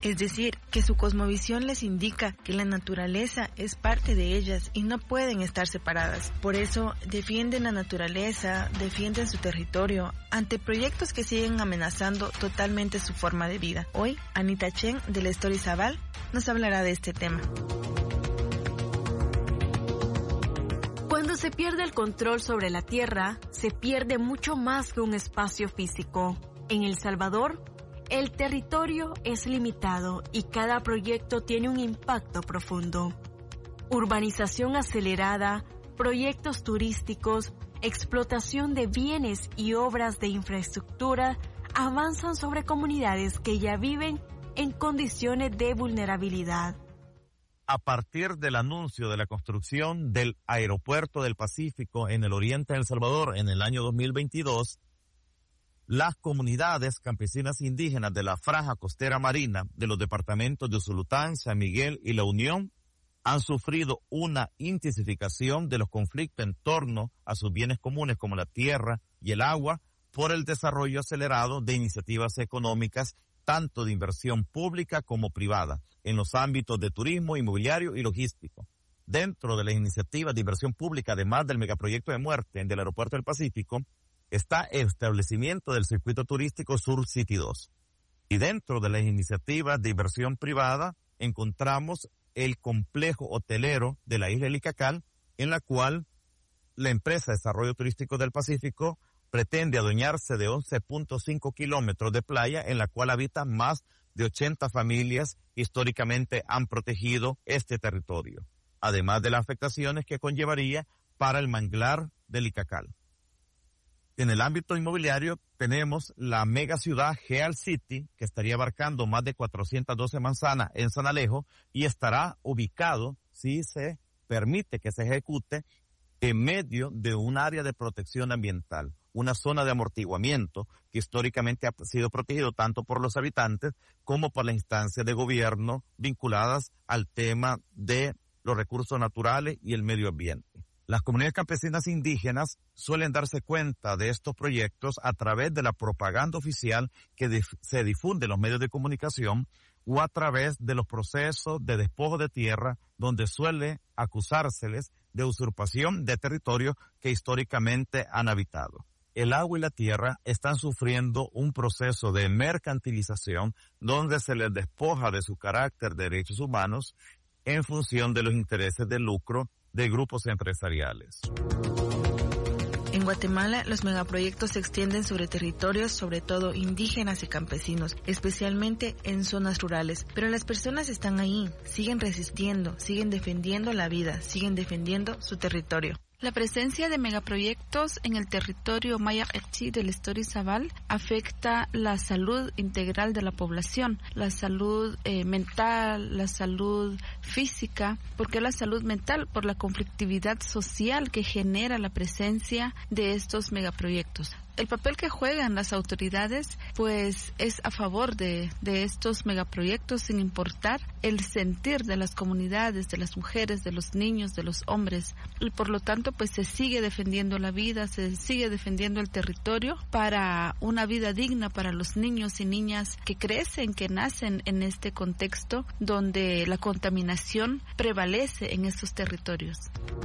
Es decir, que su cosmovisión les indica que la naturaleza es parte de ellas y no pueden estar separadas. Por eso defienden la naturaleza, defienden su territorio ante proyectos que siguen amenazando totalmente su forma de vida. Hoy, Anita Chen del Estorizabal nos hablará de este tema. Cuando se pierde el control sobre la tierra, se pierde mucho más que un espacio físico. En El Salvador, el territorio es limitado y cada proyecto tiene un impacto profundo. Urbanización acelerada, proyectos turísticos, explotación de bienes y obras de infraestructura avanzan sobre comunidades que ya viven en condiciones de vulnerabilidad. A partir del anuncio de la construcción del Aeropuerto del Pacífico en el oriente de El Salvador en el año 2022, las comunidades campesinas indígenas de la franja costera marina de los departamentos de Usulután, San Miguel y La Unión han sufrido una intensificación de los conflictos en torno a sus bienes comunes como la tierra y el agua por el desarrollo acelerado de iniciativas económicas tanto de inversión pública como privada, en los ámbitos de turismo, inmobiliario y logístico. Dentro de las iniciativas de inversión pública, además del megaproyecto de muerte del Aeropuerto del Pacífico, está el establecimiento del circuito turístico Sur City 2. Y dentro de las iniciativas de inversión privada, encontramos el complejo hotelero de la isla de Licacal, en la cual la empresa de desarrollo turístico del Pacífico pretende adueñarse de 11.5 kilómetros de playa en la cual habitan más de 80 familias que históricamente han protegido este territorio, además de las afectaciones que conllevaría para el manglar de Licacal. En el ámbito inmobiliario tenemos la mega ciudad Heal City, que estaría abarcando más de 412 manzanas en San Alejo y estará ubicado, si se permite que se ejecute, en medio de un área de protección ambiental, una zona de amortiguamiento que históricamente ha sido protegido tanto por los habitantes como por las instancias de gobierno vinculadas al tema de los recursos naturales y el medio ambiente. Las comunidades campesinas indígenas suelen darse cuenta de estos proyectos a través de la propaganda oficial que se difunde en los medios de comunicación o a través de los procesos de despojo de tierra donde suele acusárseles de usurpación de territorios que históricamente han habitado. El agua y la tierra están sufriendo un proceso de mercantilización donde se les despoja de su carácter de derechos humanos en función de los intereses de lucro de grupos empresariales. En Guatemala, los megaproyectos se extienden sobre territorios, sobre todo indígenas y campesinos, especialmente en zonas rurales. Pero las personas están ahí, siguen resistiendo, siguen defendiendo la vida, siguen defendiendo su territorio. La presencia de megaproyectos en el territorio Maya Erchi del Estorizabal afecta la salud integral de la población, la salud mental, la salud física. ¿Por qué la salud mental? Por la conflictividad social que genera la presencia de estos megaproyectos. El papel que juegan las autoridades, pues, es a favor de estos megaproyectos sin importar el sentir de las comunidades, de las mujeres, de los niños, de los hombres. Y por lo tanto, pues, se sigue defendiendo la vida, se sigue defendiendo el territorio para una vida digna para los niños y niñas que crecen, que nacen en este contexto donde la contaminación prevalece en estos territorios.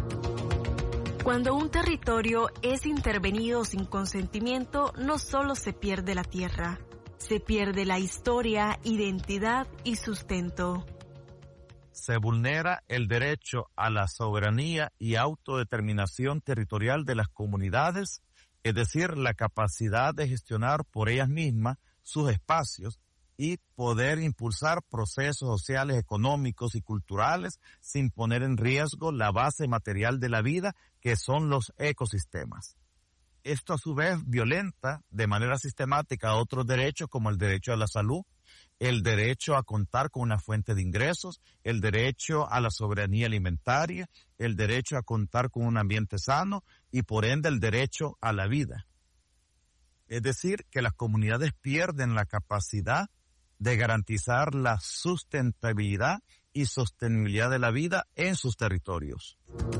Cuando un territorio es intervenido sin consentimiento, no solo se pierde la tierra, se pierde la historia, identidad y sustento. Se vulnera el derecho a la soberanía y autodeterminación territorial de las comunidades, es decir, la capacidad de gestionar por ellas mismas sus espacios y poder impulsar procesos sociales, económicos y culturales sin poner en riesgo la base material de la vida, que son los ecosistemas. Esto a su vez violenta de manera sistemática otros derechos como el derecho a la salud, el derecho a contar con una fuente de ingresos, el derecho a la soberanía alimentaria, el derecho a contar con un ambiente sano y por ende el derecho a la vida. Es decir, que las comunidades pierden la capacidad de garantizar la sustentabilidad y sostenibilidad de la vida en sus territorios.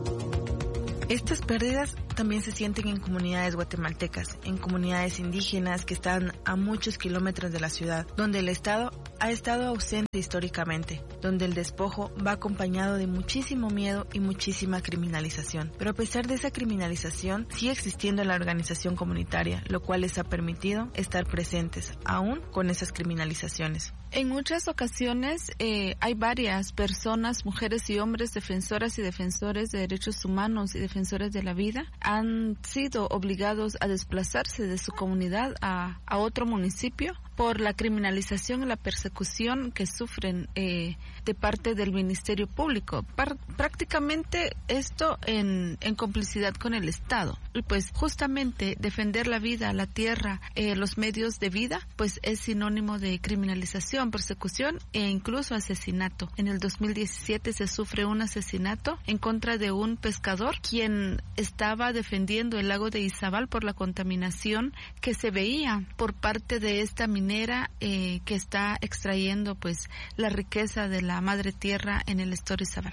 Estas pérdidas también se sienten en comunidades guatemaltecas, en comunidades indígenas que están a muchos kilómetros de la ciudad, donde el Estado ha estado ausente históricamente, donde el despojo va acompañado de muchísimo miedo y muchísima criminalización. Pero a pesar de esa criminalización, sigue existiendo la organización comunitaria, lo cual les ha permitido estar presentes, aún con esas criminalizaciones. En muchas ocasiones hay varias personas, mujeres y hombres, defensoras y defensores de derechos humanos y defensores de la vida, han sido obligados a desplazarse de su comunidad a otro municipio por la criminalización y la persecución que sufren de parte del Ministerio Público. Prácticamente esto en complicidad con el Estado. Y pues justamente defender la vida, la tierra, los medios de vida, pues es sinónimo de criminalización, persecución e incluso asesinato. En el 2017 se sufre un asesinato en contra de un pescador quien estaba defendiendo el lago de Izabal por la contaminación que se veía por parte de esta minera que está extrayendo pues la riqueza de la madre tierra en el estado Izabal.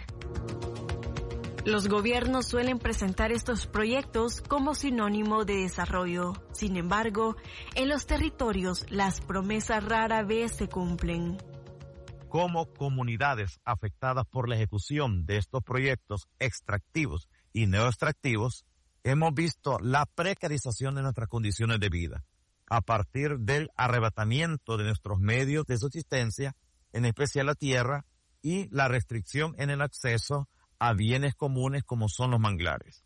Los gobiernos suelen presentar estos proyectos como sinónimo de desarrollo. Sin embargo, en los territorios las promesas rara vez se cumplen. Como comunidades afectadas por la ejecución de estos proyectos extractivos y neoextractivos, hemos visto la precarización de nuestras condiciones de vida a partir del arrebatamiento de nuestros medios de subsistencia, en especial la tierra, y la restricción en el acceso a bienes comunes como son los manglares.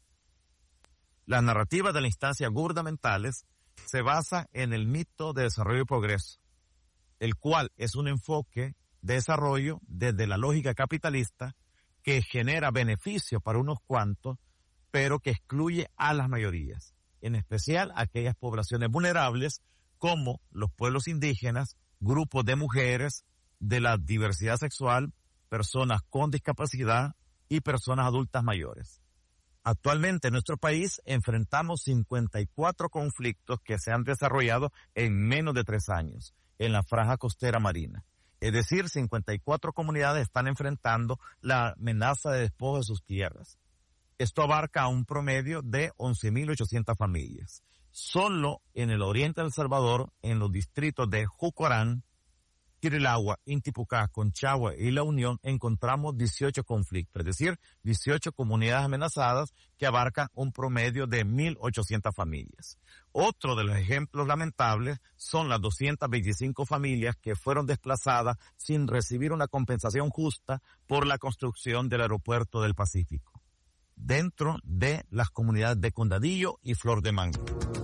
La narrativa de las instancias gubernamentales se basa en el mito de desarrollo y progreso, el cual es un enfoque de desarrollo desde la lógica capitalista que genera beneficio para unos cuantos, pero que excluye a las mayorías, en especial a aquellas poblaciones vulnerables como los pueblos indígenas, grupos de mujeres, de la diversidad sexual, personas con discapacidad y personas adultas mayores. Actualmente en nuestro país enfrentamos 54 conflictos que se han desarrollado en menos de 3 años en la franja costera marina. Es decir, 54 comunidades están enfrentando la amenaza de despojo de sus tierras. Esto abarca a un promedio de 11.800 familias. Solo en el oriente de El Salvador, en los distritos de Jucorán, Quirilagua, Intipucá, Conchagua y La Unión, encontramos 18 conflictos, es decir, 18 comunidades amenazadas que abarcan un promedio de 1.800 familias. Otro de los ejemplos lamentables son las 225 familias que fueron desplazadas sin recibir una compensación justa por la construcción del aeropuerto del Pacífico, dentro de las comunidades de Condadillo y Flor de Mango.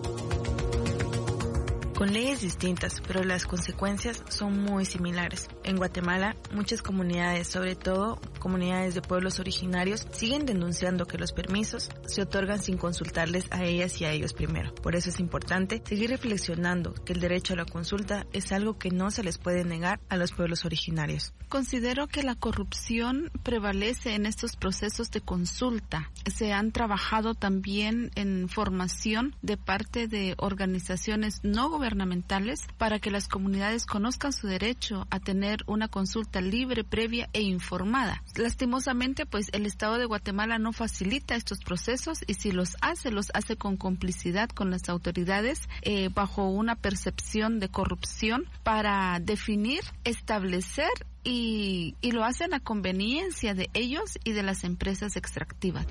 Con leyes distintas, pero las consecuencias son muy similares. En Guatemala, muchas comunidades, sobre todo comunidades de pueblos originarios, siguen denunciando que los permisos se otorgan sin consultarles a ellas y a ellos primero. Por eso es importante seguir reflexionando que el derecho a la consulta es algo que no se les puede negar a los pueblos originarios. Considero que la corrupción prevalece en estos procesos de consulta. Se han trabajado también en formación de parte de organizaciones no gubernamentales para que las comunidades conozcan su derecho a tener una consulta libre, previa e informada. Lastimosamente, pues el Estado de Guatemala no facilita estos procesos y si los hace con complicidad con las autoridades bajo una percepción de corrupción para definir, establecer y lo hacen a conveniencia de ellos y de las empresas extractivas.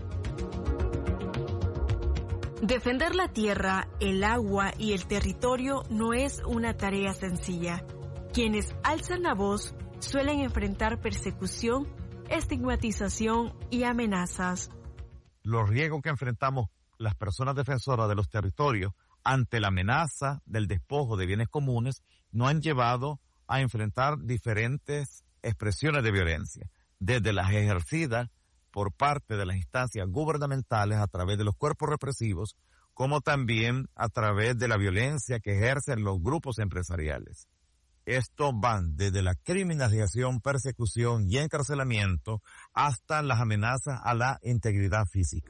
Defender la tierra, el agua y el territorio no es una tarea sencilla. Quienes alzan la voz suelen enfrentar persecución, estigmatización y amenazas. Los riesgos que enfrentamos las personas defensoras de los territorios ante la amenaza del despojo de bienes comunes nos han llevado a enfrentar diferentes expresiones de violencia, desde las ejercidas por parte de las instancias gubernamentales a través de los cuerpos represivos, como también a través de la violencia que ejercen los grupos empresariales. Estos van desde la criminalización, persecución y encarcelamiento hasta las amenazas a la integridad física.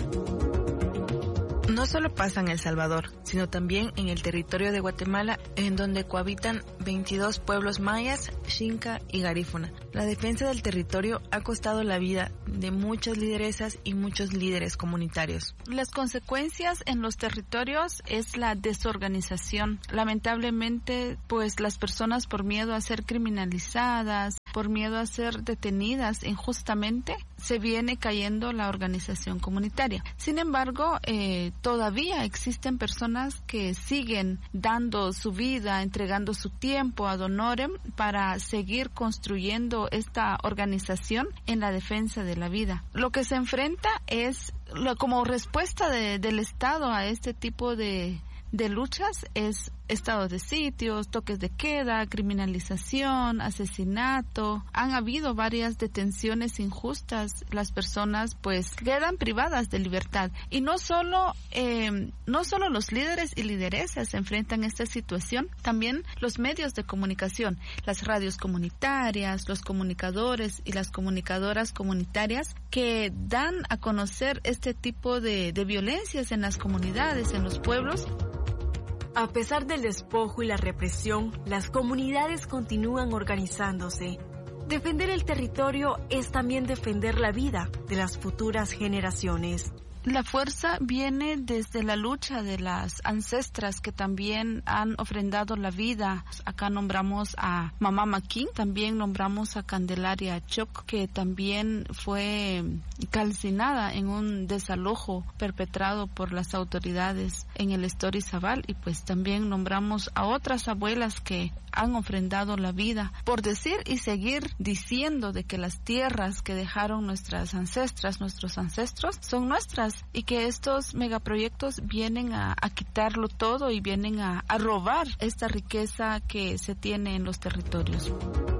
No solo pasa en El Salvador, sino también en el territorio de Guatemala, en donde cohabitan 22 pueblos mayas, xinca y garífuna. La defensa del territorio ha costado la vida de muchas lideresas y muchos líderes comunitarios. Las consecuencias en los territorios es la desorganización. Lamentablemente, pues las personas por miedo a ser criminalizadas, por miedo a ser detenidas injustamente, se viene cayendo la organización comunitaria. Sin embargo, todavía existen personas que siguen dando su vida, entregando su tiempo ad honorem para seguir construyendo esta organización en la defensa de la vida. Lo que se enfrenta es, como respuesta del Estado a este tipo de luchas, es estado de sitios, toques de queda, criminalización, asesinato. Han habido varias detenciones injustas. Las personas pues quedan privadas de libertad. Y no solo los líderes y lideresas se enfrentan a esta situación, también los medios de comunicación, las radios comunitarias, los comunicadores y las comunicadoras comunitarias que dan a conocer este tipo de violencias en las comunidades, en los pueblos. A pesar del despojo y la represión, las comunidades continúan organizándose. Defender el territorio es también defender la vida de las futuras generaciones. La fuerza viene desde la lucha de las ancestras que también han ofrendado la vida. Acá nombramos a Mamá Maquín, también nombramos a Candelaria Choc, que también fue calcinada en un desalojo perpetrado por las autoridades en el Estorizabal, y pues también nombramos a otras abuelas que han ofrendado la vida por decir y seguir diciendo de que las tierras que dejaron nuestras ancestras, nuestros ancestros, son nuestras, y que estos megaproyectos vienen a quitarlo todo y vienen a robar esta riqueza que se tiene en los territorios.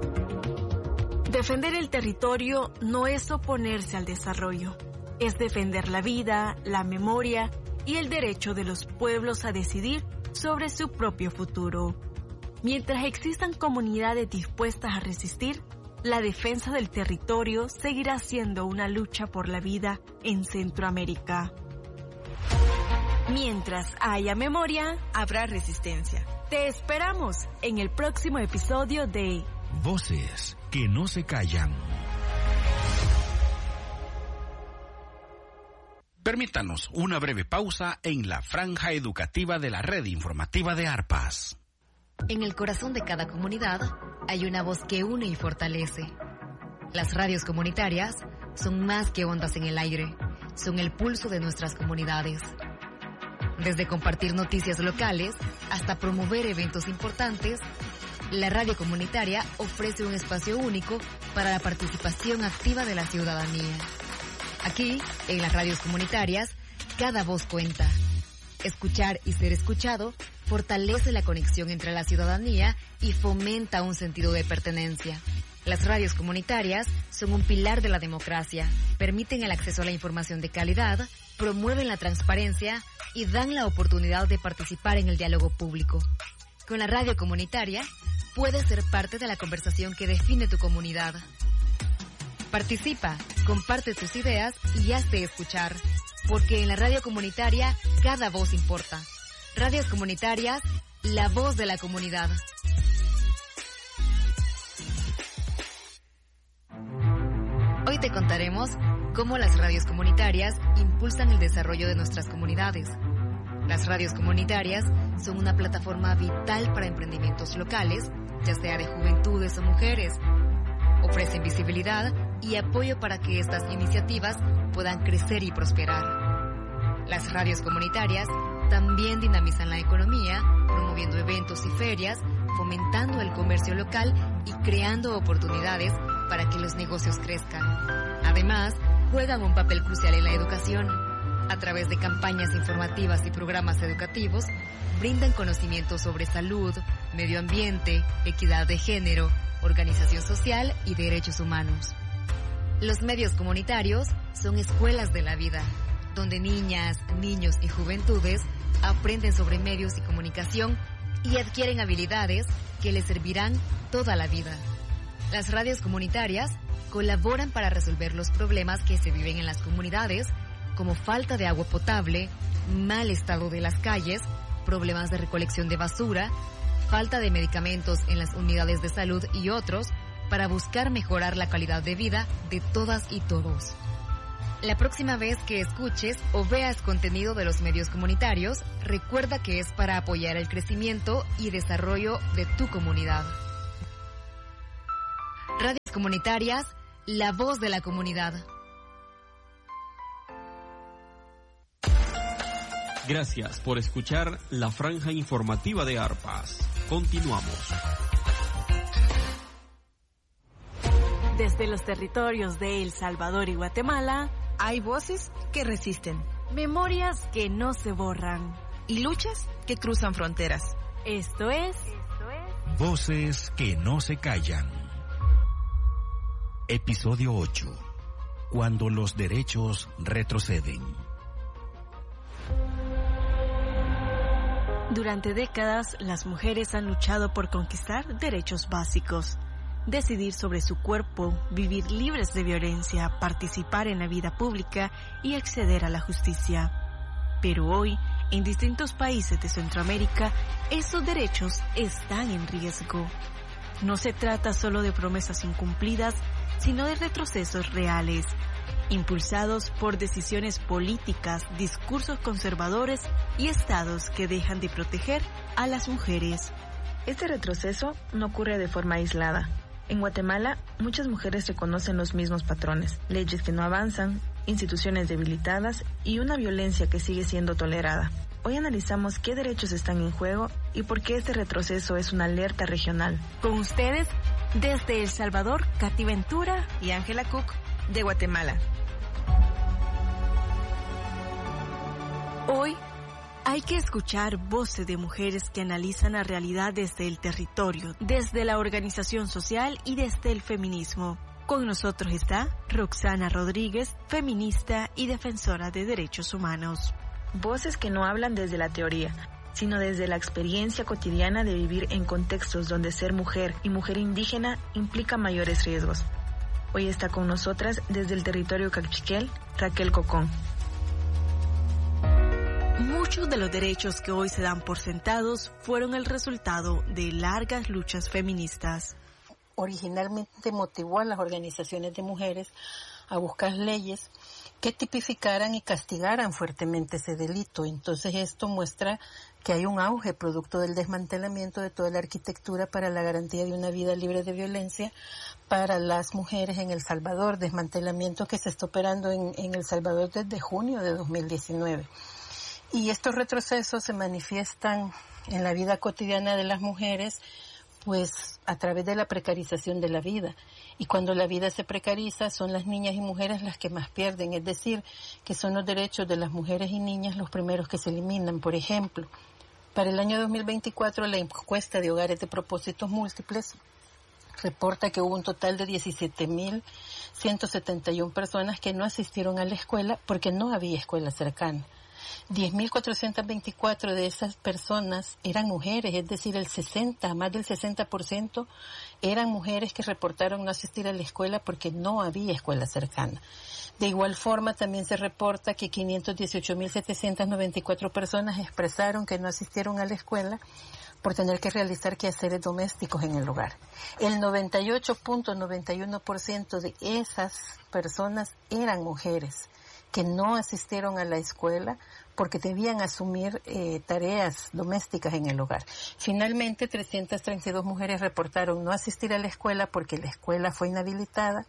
Defender el territorio no es oponerse al desarrollo, es defender la vida, la memoria y el derecho de los pueblos a decidir sobre su propio futuro. Mientras existan comunidades dispuestas a resistir, la defensa del territorio seguirá siendo una lucha por la vida en Centroamérica. Mientras haya memoria, habrá resistencia. Te esperamos en el próximo episodio de Voces que no se callan. Permítanos una breve pausa en la franja educativa de la red informativa de Arpas. En el corazón de cada comunidad hay una voz que une y fortalece. Las radios comunitarias son más que ondas en el aire, son el pulso de nuestras comunidades. Desde compartir noticias locales hasta promover eventos importantes, la radio comunitaria ofrece un espacio único para la participación activa de la ciudadanía. Aquí, en las radios comunitarias, cada voz cuenta. Escuchar y ser escuchado fortalece la conexión entre la ciudadanía y fomenta un sentido de pertenencia. Las radios comunitarias son un pilar de la democracia, permiten el acceso a la información de calidad, promueven la transparencia y dan la oportunidad de participar en el diálogo público. Con la radio comunitaria, puedes ser parte de la conversación que define tu comunidad. Participa, comparte tus ideas y hazte escuchar, porque en la radio comunitaria cada voz importa. Radios comunitarias, la voz de la comunidad. Hoy te contaremos cómo las radios comunitarias impulsan el desarrollo de nuestras comunidades. Las radios comunitarias son una plataforma vital para emprendimientos locales, ya sea de juventudes o mujeres. Ofrecen visibilidad y apoyo para que estas iniciativas puedan crecer y prosperar. Las radios comunitarias también dinamizan la economía, promoviendo eventos y ferias, fomentando el comercio local y creando oportunidades para que los negocios crezcan. Además, juegan un papel crucial en la educación. A través de campañas informativas y programas educativos, brindan conocimientos sobre salud, medio ambiente, equidad de género, organización social y derechos humanos. Los medios comunitarios son escuelas de la vida, donde niñas, niños y juventudes aprenden sobre medios y comunicación y adquieren habilidades que les servirán toda la vida. Las radios comunitarias colaboran para resolver los problemas que se viven en las comunidades, como falta de agua potable, mal estado de las calles, problemas de recolección de basura, falta de medicamentos en las unidades de salud y otros, para buscar mejorar la calidad de vida de todas y todos. La próxima vez que escuches o veas contenido de los medios comunitarios, recuerda que es para apoyar el crecimiento y desarrollo de tu comunidad. Radios Comunitarias, la voz de la comunidad. Gracias por escuchar la franja informativa de Arpas. Continuamos. Desde los territorios de El Salvador y Guatemala, hay voces que resisten, memorias que no se borran y luchas que cruzan fronteras. Esto es Voces que no se callan. Episodio 8. Cuando los derechos retroceden. Durante décadas, las mujeres han luchado por conquistar derechos básicos. Decidir sobre su cuerpo, vivir libres de violencia, participar en la vida pública y acceder a la justicia. Pero hoy, en distintos países de Centroamérica, esos derechos están en riesgo. No se trata solo de promesas incumplidas, sino de retrocesos reales, impulsados por decisiones políticas, discursos conservadores y estados que dejan de proteger a las mujeres. Este retroceso no ocurre de forma aislada. En Guatemala, muchas mujeres reconocen los mismos patrones, leyes que no avanzan, instituciones debilitadas y una violencia que sigue siendo tolerada. Hoy analizamos qué derechos están en juego y por qué este retroceso es una alerta regional. Con ustedes, desde El Salvador, Katy Ventura y Ángela Cook, de Guatemala. Hoy hay que escuchar voces de mujeres que analizan la realidad desde el territorio, desde la organización social y desde el feminismo. Con nosotros está Roxana Rodríguez, feminista y defensora de derechos humanos. Voces que no hablan desde la teoría, sino desde la experiencia cotidiana de vivir en contextos donde ser mujer y mujer indígena implica mayores riesgos. Hoy está con nosotras desde el territorio Cachiquel, Raquel Cocón. Muchos de los derechos que hoy se dan por sentados fueron el resultado de largas luchas feministas. Originalmente motivó a las organizaciones de mujeres a buscar leyes que tipificaran y castigaran fuertemente ese delito. Entonces esto muestra que hay un auge producto del desmantelamiento de toda la arquitectura para la garantía de una vida libre de violencia para las mujeres en El Salvador, desmantelamiento que se está operando en El Salvador desde junio de 2019. Y estos retrocesos se manifiestan en la vida cotidiana de las mujeres, pues a través de la precarización de la vida. Y cuando la vida se precariza, son las niñas y mujeres las que más pierden, es decir, que son los derechos de las mujeres y niñas los primeros que se eliminan. Por ejemplo, para el año 2024, la encuesta de hogares de propósitos múltiples reporta que hubo un total de 17.171 personas que no asistieron a la escuela porque no había escuela cercana. 10.424 de esas personas eran mujeres, es decir, más del 60% eran mujeres que reportaron no asistir a la escuela porque no había escuela cercana. De igual forma, también se reporta que 518.794 personas expresaron que no asistieron a la escuela por tener que realizar quehaceres domésticos en el hogar. El 98.91% de esas personas eran mujeres que no asistieron a la escuela porque debían asumir tareas domésticas en el hogar. Finalmente, 332 mujeres reportaron no asistir a la escuela porque la escuela fue inhabilitada.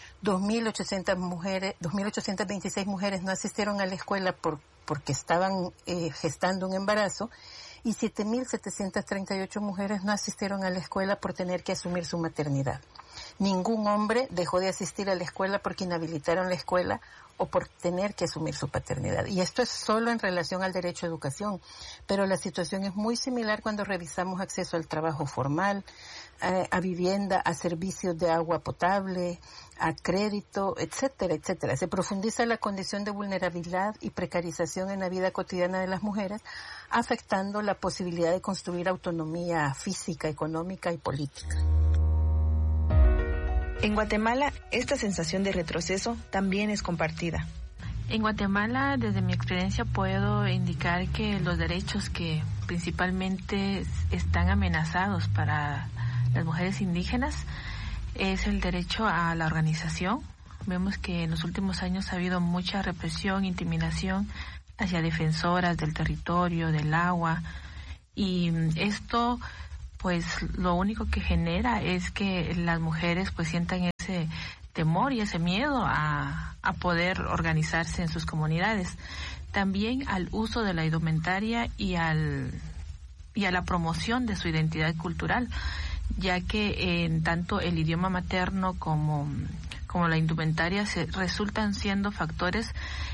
2.826 mujeres no asistieron a la escuela porque estaban gestando un embarazo. Y 7.738 mujeres no asistieron a la escuela por tener que asumir su maternidad. Ningún hombre dejó de asistir a la escuela porque inhabilitaron la escuela o por tener que asumir su paternidad. Y esto es solo en relación al derecho a educación, pero la situación es muy similar cuando revisamos acceso al trabajo formal, a vivienda, a servicios de agua potable, a crédito, etcétera, etcétera. Se profundiza la condición de vulnerabilidad y precarización en la vida cotidiana de las mujeres, afectando la posibilidad de construir autonomía física, económica y política. En Guatemala, esta sensación de retroceso también es compartida. En Guatemala, desde mi experiencia, puedo indicar que los derechos que principalmente están amenazados para las mujeres indígenas es el derecho a la organización. Vemos que en los últimos años ha habido mucha represión, intimidación hacia defensoras del territorio, del agua, y esto pues lo único que genera es que las mujeres pues sientan ese temor y ese miedo a poder organizarse en sus comunidades. También al uso de la indumentaria y a la promoción de su identidad cultural, ya que en tanto el idioma materno como la indumentaria resultan siendo factores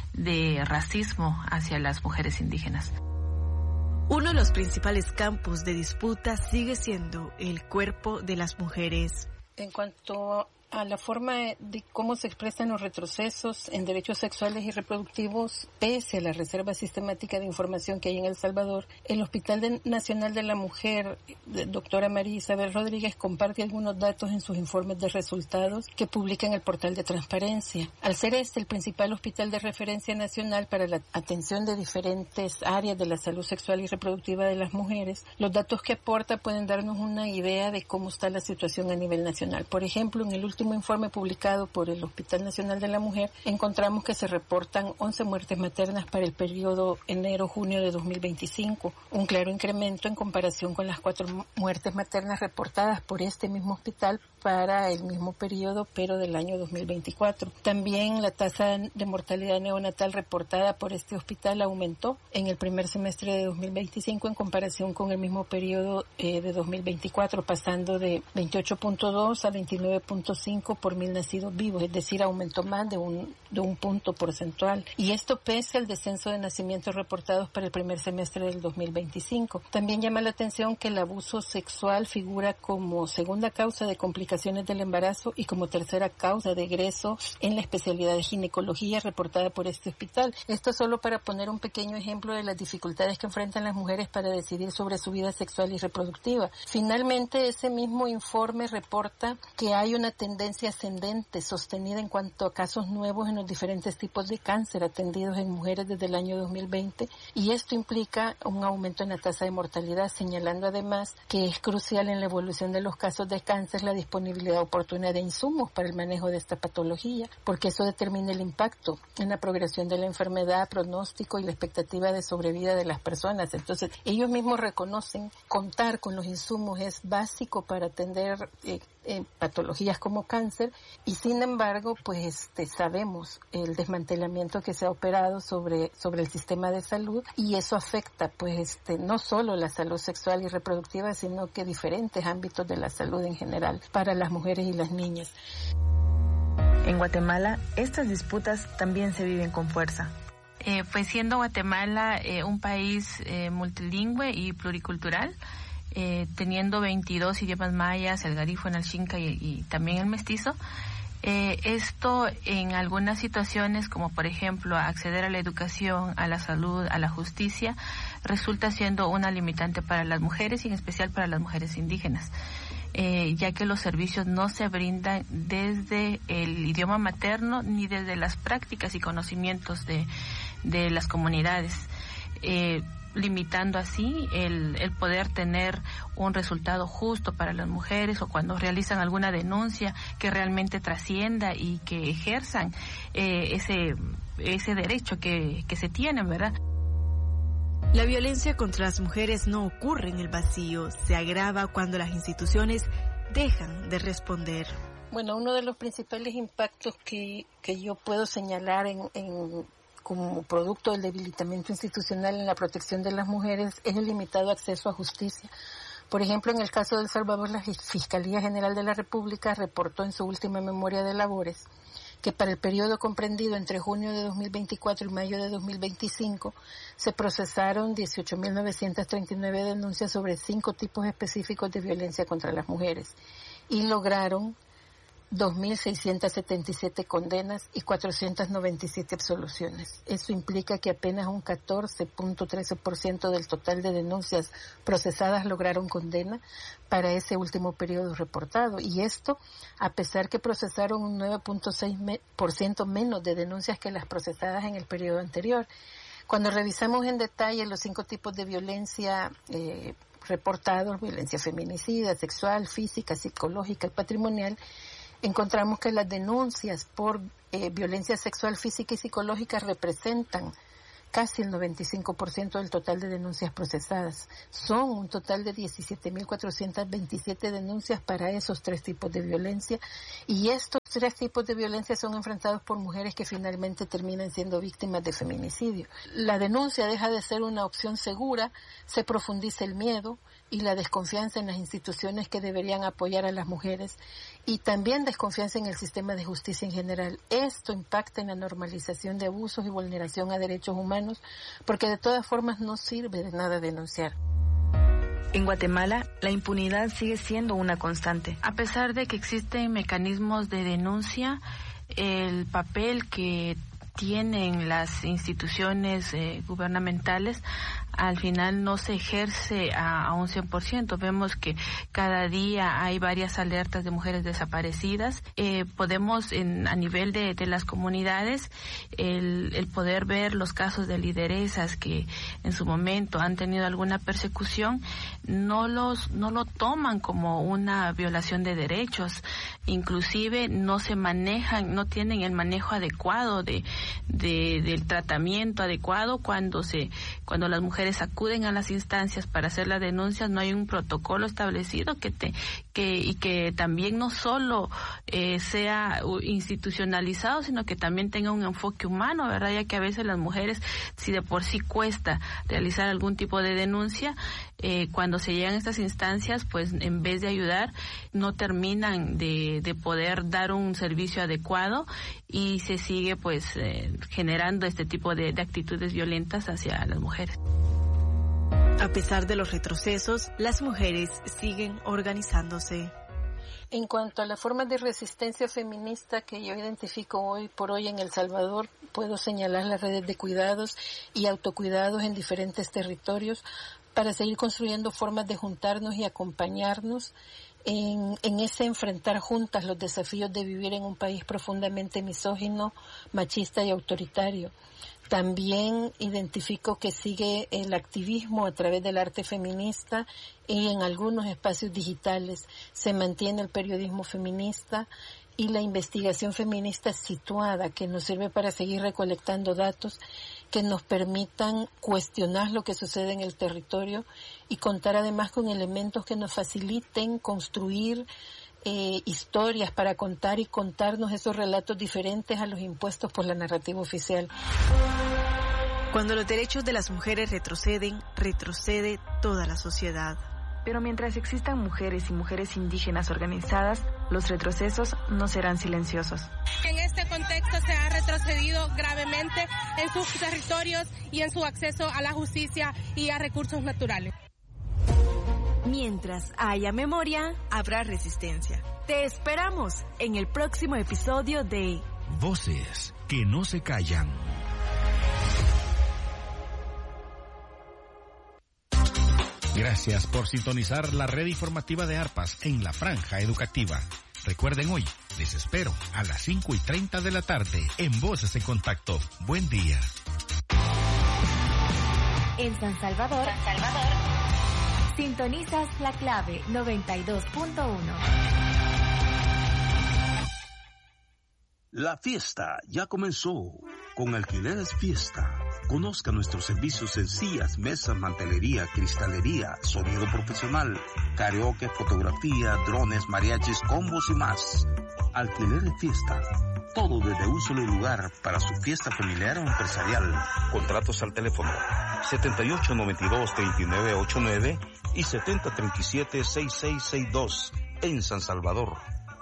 de racismo hacia las mujeres indígenas. Uno de los principales campos de disputa sigue siendo el cuerpo de las mujeres. En cuanto a la forma de cómo se expresan los retrocesos en derechos sexuales y reproductivos, pese a la reserva sistemática de información que hay en El Salvador, el Hospital Nacional de la Mujer, doctora María Isabel Rodríguez, comparte algunos datos en sus informes de resultados que publica en el portal de transparencia. Al ser este el principal hospital de referencia nacional para la atención de diferentes áreas de la salud sexual y reproductiva de las mujeres, los datos que aporta pueden darnos una idea de cómo está la situación a nivel nacional. Por ejemplo, en el último informe publicado por el Hospital Nacional de la Mujer, encontramos que se reportan 11 muertes maternas para el periodo enero-junio de 2025, un claro incremento en comparación con las 4 muertes maternas reportadas por este mismo hospital para el mismo periodo, pero del año 2024. También la tasa de mortalidad neonatal reportada por este hospital aumentó en el primer semestre de 2025 en comparación con el mismo periodo de 2024, pasando de 28.2 a 29.5 por 1.000 nacidos vivos, es decir, aumentó más de un punto porcentual. Y esto pese al descenso de nacimientos reportados para el primer semestre del 2025. También llama la atención que el abuso sexual figura como segunda causa de complicaciones del embarazo y como tercera causa de egreso en la especialidad de ginecología reportada por este hospital. Esto solo para poner un pequeño ejemplo de las dificultades que enfrentan las mujeres para decidir sobre su vida sexual y reproductiva. Finalmente, ese mismo informe reporta que hay una tendencia ascendente sostenida en cuanto a casos nuevos en los diferentes tipos de cáncer atendidos en mujeres desde el año 2020, y esto implica un aumento en la tasa de mortalidad, señalando además que es crucial en la evolución de los casos de cáncer la disponibilidad oportuna de insumos para el manejo de esta patología, porque eso determina el impacto en la progresión de la enfermedad, pronóstico y la expectativa de sobrevida de las personas. Entonces, ellos mismos reconocen contar con los insumos es básico para atender patologías como cáncer, y sin embargo, pues sabemos el desmantelamiento que se ha operado sobre el sistema de salud, y eso afecta pues no solo la salud sexual y reproductiva, sino que diferentes ámbitos de la salud en general para las mujeres y las niñas. En Guatemala, estas disputas también se viven con fuerza. Pues siendo Guatemala un país multilingüe y pluricultural, teniendo 22 idiomas mayas, el garífuna, el xinca y también el mestizo, esto en algunas situaciones, como por ejemplo acceder a la educación, a la salud, a la justicia, resulta siendo una limitante para las mujeres y en especial para las mujeres indígenas, ya que los servicios no se brindan desde el idioma materno ni desde las prácticas y conocimientos de las comunidades, limitando así el poder tener un resultado justo para las mujeres, o cuando realizan alguna denuncia que realmente trascienda y que ejerzan ese derecho que se tienen, ¿verdad? La violencia contra las mujeres no ocurre en el vacío, se agrava cuando las instituciones dejan de responder. Bueno, uno de los principales impactos que yo puedo señalar como producto del debilitamiento institucional en la protección de las mujeres es el limitado acceso a justicia. Por ejemplo, en el caso de El Salvador, la Fiscalía General de la República reportó en su última memoria de labores que para el periodo comprendido entre junio de 2024 y mayo de 2025 se procesaron 18.939 denuncias sobre 5 tipos específicos de violencia contra las mujeres y lograron 2.677 condenas y 497 absoluciones. Eso implica que apenas un 14.13% del total de denuncias procesadas lograron condena para ese último periodo reportado. Y esto, a pesar que procesaron un 9.6% menos de denuncias que las procesadas en el periodo anterior. Cuando revisamos en detalle los 5 tipos de violencia reportados, violencia feminicida, sexual, física, psicológica y patrimonial, encontramos que las denuncias por violencia sexual, física y psicológica representan casi el 95% del total de denuncias procesadas. Son un total de 17.427 denuncias para esos 3 tipos de violencia, y estos 3 tipos de violencia son enfrentados por mujeres que finalmente terminan siendo víctimas de feminicidio. La denuncia deja de ser una opción segura, se profundiza el miedo y la desconfianza en las instituciones que deberían apoyar a las mujeres, y también desconfianza en el sistema de justicia en general. Esto impacta en la normalización de abusos y vulneración a derechos humanos, porque de todas formas no sirve de nada denunciar. En Guatemala, la impunidad sigue siendo una constante. A pesar de que existen mecanismos de denuncia, el papel que tienen las instituciones gubernamentales al final no se ejerce a un 100%. Vemos que cada día hay varias alertas de mujeres desaparecidas. Podemos, a nivel de las comunidades, el poder ver los casos de lideresas que en su momento han tenido alguna persecución, no lo toman como una violación de derechos. Inclusive no se manejan, no tienen el manejo adecuado del tratamiento adecuado cuando las mujeres acuden a las instancias para hacer las denuncias. No hay un protocolo establecido que también no solo sea institucionalizado, sino que también tenga un enfoque humano, ¿verdad? Ya que a veces las mujeres, si de por sí cuesta realizar algún tipo de denuncia, cuando se llegan a estas instancias, pues en vez de ayudar, no terminan de poder dar un servicio adecuado, y se sigue pues generando este tipo de actitudes violentas hacia las mujeres. A pesar de los retrocesos, las mujeres siguen organizándose. En cuanto a las formas de resistencia feminista que yo identifico hoy por hoy en El Salvador, puedo señalar las redes de cuidados y autocuidados en diferentes territorios para seguir construyendo formas de juntarnos y acompañarnos en ese enfrentar juntas los desafíos de vivir en un país profundamente misógino, machista y autoritario. También identifico que sigue el activismo a través del arte feminista, y en algunos espacios digitales se mantiene el periodismo feminista y la investigación feminista situada, que nos sirve para seguir recolectando datos que nos permitan cuestionar lo que sucede en el territorio y contar además con elementos que nos faciliten construir historias para contar y contarnos esos relatos diferentes a los impuestos por la narrativa oficial. Cuando los derechos de las mujeres retroceden, retrocede toda la sociedad. Pero mientras existan mujeres y mujeres indígenas organizadas, los retrocesos no serán silenciosos. En este contexto se ha retrocedido gravemente en sus territorios y en su acceso a la justicia y a recursos naturales. Mientras haya memoria, habrá resistencia. Te esperamos en el próximo episodio de Voces que no se callan. Gracias por sintonizar la red informativa de Arpas en la Franja Educativa. Recuerden hoy, les espero a las 5:30 de la tarde en Voces en Contacto. Buen día. En San Salvador, sintonizas la clave 92.1. La fiesta ya comenzó. Con Alquileres Fiesta. Conozca nuestros servicios en sillas, mesas, mantelería, cristalería, sonido profesional, karaoke, fotografía, drones, mariachis, combos y más. Alquileres Fiesta. Todo desde un solo lugar para su fiesta familiar o empresarial. Contratos al teléfono 7892-3989 y 7037-6662 en San Salvador.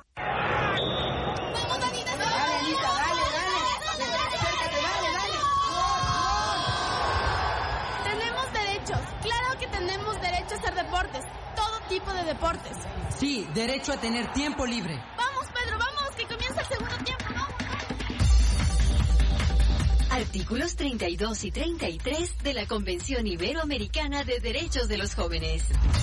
Deportes, todo tipo de deportes. Sí, derecho a tener tiempo libre. Vamos, Pedro, vamos, que comienza el segundo tiempo, vamos. Artículos 32 y 33 de la Convención Iberoamericana de Derechos de los Jóvenes.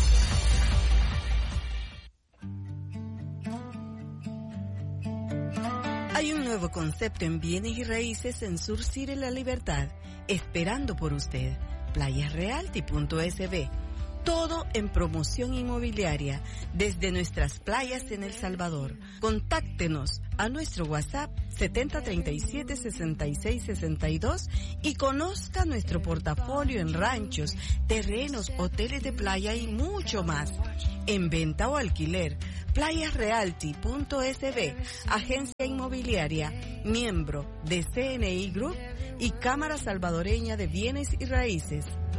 Hay un nuevo concepto en bienes y raíces en Surcire La Libertad, esperando por usted. Playasrealty.sb. Todo en promoción inmobiliaria desde nuestras playas en El Salvador. Contáctenos a nuestro WhatsApp 7037-6662 y conozca nuestro portafolio en ranchos, terrenos, hoteles de playa y mucho más. En venta o alquiler, playasrealty.sb, agencia inmobiliaria, miembro de CNI Group y Cámara Salvadoreña de Bienes y Raíces.